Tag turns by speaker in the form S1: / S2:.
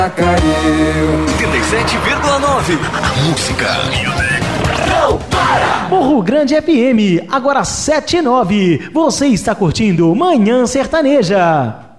S1: 87,9. Música.
S2: Não para!
S3: Morro Grande FM, agora 7:09. Você está curtindo Manhã Sertaneja.